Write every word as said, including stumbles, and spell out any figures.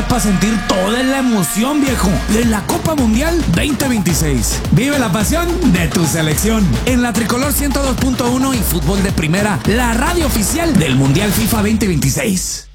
oportunidad para sentir toda la emoción, viejo, de la Copa Mundial veinte veintiséis. Vive la pasión de tu selección en la Tricolor ciento dos punto uno y Fútbol de Primera, la radio oficial del Mundial FIFA veinte veintiséis.